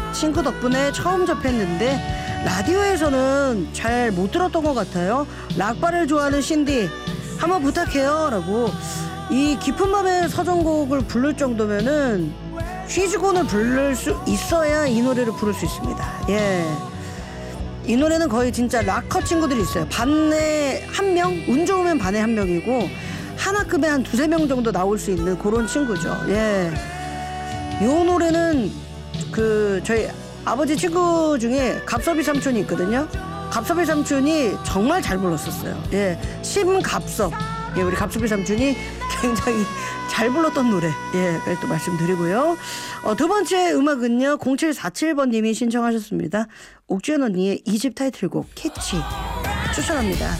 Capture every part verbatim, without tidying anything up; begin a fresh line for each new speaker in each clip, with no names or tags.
친구 덕분에 처음 접했는데 라디오에서는 잘 못 들었던 것 같아요. 락바를 좋아하는 신디 한번 부탁해요 라고. 이 깊은 밤의 서정곡을 부를 정도면은 쉬즈곤을 부를 수 있어야 이 노래를 부를 수 있습니다. 예, 이 노래는 거의 진짜 락커 친구들이 있어요. 반에 한 명, 운 좋으면 반에 한 명이고 하나급에 한 두세 명 정도 나올 수 있는 그런 친구죠. 예, 요 노래는 그 저희 아버지 친구 중에 갑섭이 삼촌이 있거든요. 갑섭이 삼촌이 정말 잘 불렀었어요. 예, 심갑섭. 예, 우리 갑섭이 삼촌이 굉장히 잘 불렀던 노래. 예, 또 말씀드리고요. 어, 두 번째 음악은요, 공칠사칠 번님이 신청하셨습니다. 옥주현 언니의 이 집 타이틀곡 캐치 추천합니다.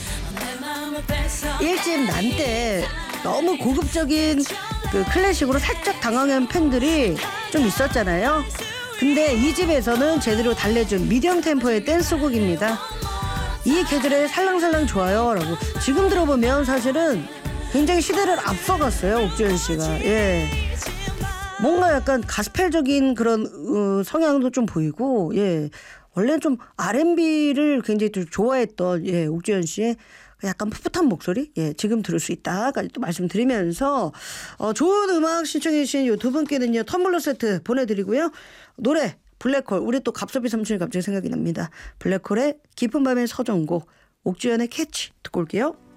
일 집 난 때 너무 고급적인 그 클래식으로 살짝 당황한 팬들이 좀 있었잖아요. 근데 이 집에서는 제대로 달래준 미디엄 템포의 댄스곡입니다. 이 계절에 살랑살랑 좋아요 라고. 지금 들어보면 사실은 굉장히 시대를 앞서갔어요, 옥주현 씨가. 예, 뭔가 약간 가스펠적인 그런 어, 성향도 좀 보이고, 예, 원래는 좀 알앤비를 굉장히 좀 좋아했던, 예, 옥주현 씨의 약간 풋풋한 목소리, 예, 지금 들을 수 있다까지 또 말씀드리면서 어, 좋은 음악 신청해 주신 요 두 분께는요 텀블러 세트 보내드리고요. 노래 블랙홀, 우리 또 갑섭이 삼촌이 갑자기 생각이 납니다. 블랙홀의 깊은 밤의 서정곡, 옥주현의 캐치 듣고 올게요.